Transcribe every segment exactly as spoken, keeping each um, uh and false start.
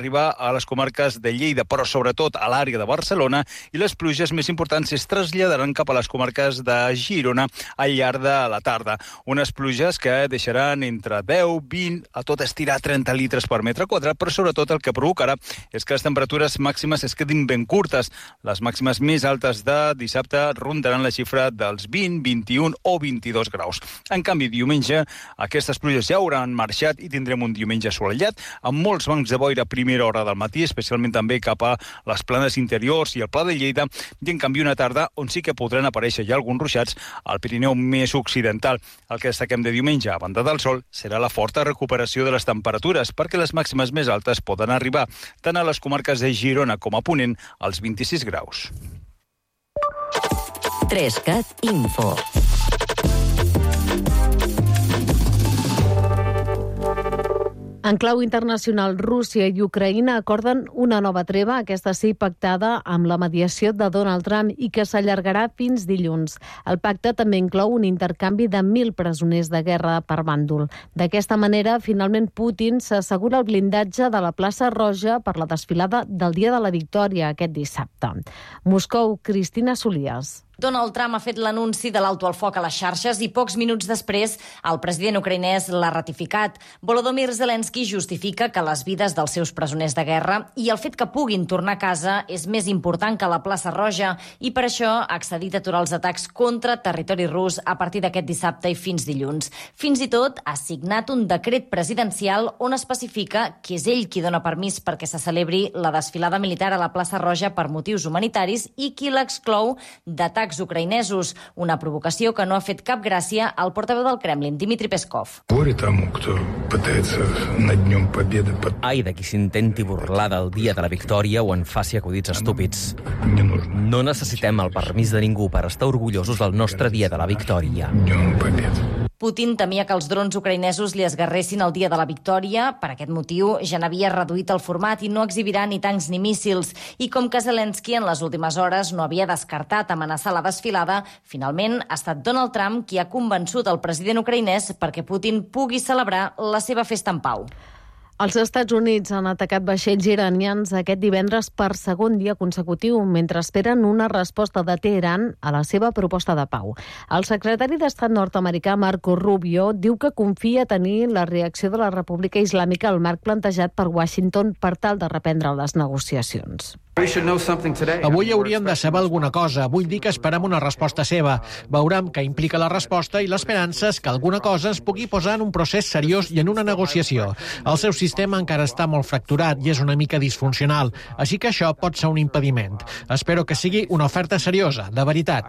arribar a les comarques de Lleida, però sobretot a l'àrea de Barcelona, i les pluges més importants es traslladaran cap a les comarques de Girona al llarg de la tarda. Unes pluges que deixaran entre deu, vint, a tot estirar trenta litres per metre quadrat, però sobretot el que provocarà és que les temperatures màximes es quedin ben curtes. Les màximes més altes de dissabte rondaran la xifra dels vint, vint-i-un o vint-i-dos graus. En canvi, diumenge, aquestes pluges ja hauran marxat i tindrem un diumenge assolellat, amb molts bancs de boira a primera hora del matí, especialment també cap a les planes interiors i el Pla de Lleida, i en canvi una tarda on sí que podran aparèixer ja alguns ruixats al Pirineu més occidental. El que destaquem de diumenge, a banda del sol, serà la forta recuperació de les temperatures, perquè les màximes més altes poden arribar tant a les comarques de Girona com a Ponent als vint-i-sis graus. Trescat Info. En clau internacional, Rússia i Ucraïna acorden una nova treva, aquesta sí pactada amb la mediació de Donald Trump i que s'allargarà fins dilluns. El pacte també inclou un intercanvi de mil presoners de guerra per bàndol. D'aquesta manera, finalment Putin s'assegura el blindatge de la plaça Roja per la desfilada del Dia de la Victòria aquest dissabte. Moscou, Cristina Solias. Donald Trump ha fet l'anunci de l'alto al foc a les xarxes i pocs minuts després el president ucraïnès l'ha ratificat. Volodymyr Zelensky justifica que les vides dels seus presoners de guerra i el fet que puguin tornar a casa és més important que la plaça Roja i per això ha accedit a aturar els atacs contra territori rus a partir d'aquest dissabte i fins dilluns. Fins i tot ha signat un decret presidencial on especifica que és ell qui dona permís perquè se celebri la desfilada militar a la plaça Roja per motius humanitaris i qui l'exclou d'atacs ucraïnesos, una provocació que no ha fet cap gràcia al portaveu del Kremlin, Dmitry Peskov. Ai de qui s'intenti burlar del dia de la victòria o en faci acudits estúpids. No necessitem el permís de ningú per estar orgullosos del nostre dia de la victòria. Putin temia que els drons ucraïnesos li esgarressin el dia de la victòria. Per aquest motiu ja n'havia reduït el format i no exhibirà ni tancs ni míssils. I com que Zelensky en les últimes hores no havia descartat amenaçar la desfilada, finalment ha estat Donald Trump qui ha convençut el president ucraïnès perquè Putin pugui celebrar la seva festa en pau. Els Estats Units han atacat vaixells iranians aquest divendres per segon dia consecutiu, mentre esperen una resposta de Teheran a la seva proposta de pau. El secretari d'Estat nord-americà Marco Rubio diu que confia tenir la reacció de la República Islàmica al marc plantejat per Washington per tal de reprendre les negociacions. Avui hauríem de saber alguna cosa. Vull dir que esperem una resposta seva. Veurem què implica la resposta i l'esperança és que alguna cosa es pugui posar en un procés seriós i en una negociació. El seu sistema encara està molt fracturat i és una mica disfuncional, així que això pot ser un impediment. Espero que sigui una oferta seriosa, de veritat.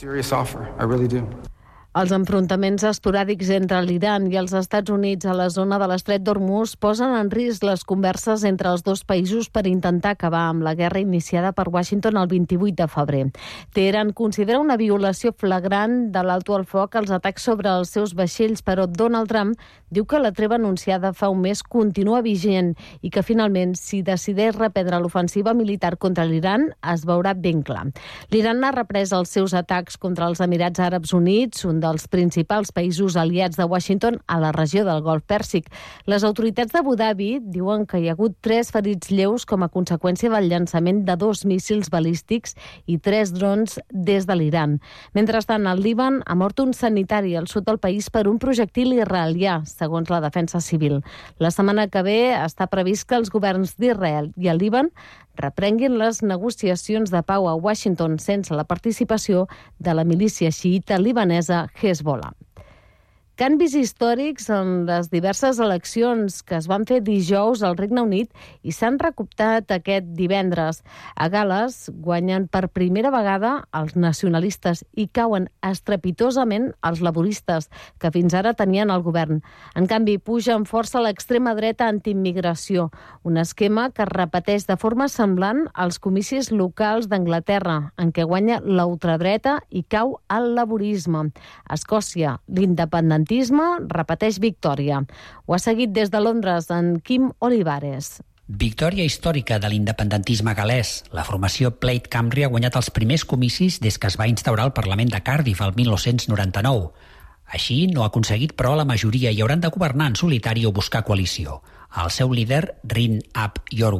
Els enfrontaments esporàdics entre l'Iran i els Estats Units a la zona de l'Estret d'Hormuz posen en risc les converses entre els dos països per intentar acabar amb la guerra iniciada per Washington el vint-i-vuit de febrer. Teheran considera una violació flagrant de l'alto al foc els atacs sobre els seus vaixells, però Donald Trump diu que la treva anunciada fa un mes continua vigent i que finalment, si decideix reprendre l'ofensiva militar contra l'Iran, es veurà ben clar. L'Iran ha reprès els seus atacs contra els Emirats Àrabs Units, un dels principals països aliats de Washington a la regió del Golf Pèrsic. Les autoritats d'Abu Dhabi diuen que hi ha hagut tres ferits lleus com a conseqüència del llançament de dos míssils balístics i tres drons des de l'Iran. Mentrestant, al Líban ha mort un sanitari al sud del país per un projectil israelià, segons la defensa civil. La setmana que ve està previst que els governs d'Israel i el Líban reprenguin les negociacions de pau a Washington sense la participació de la milícia xiïta libanesa Hezbollah. Canvis històrics en les diverses eleccions que es van fer dijous al Regne Unit i s'han recoptat aquest divendres. A Gal·les guanyen per primera vegada els nacionalistes i cauen estrepitosament els laboristes, que fins ara tenien el govern. En canvi, puja amb força l'extrema dreta antiimmigració, un esquema que es repeteix de forma semblant als comicis locals d'Anglaterra, en què guanya la ultradreta i cau el laborisme. A Escòcia, l'independentisme repeteix victòria. Ho ha seguit des de Londres en Quim Olivares. Victòria històrica de l'independentisme gal·lès. La formació Plaid Cymru ha guanyat els primers comicis des que es va instaurar el Parlament de Cardiff el mil nou-cents noranta-nou. Així, no ha aconseguit, però, la majoria i hauran de governar en solitari o buscar coalició. El seu líder, Rin ap Yor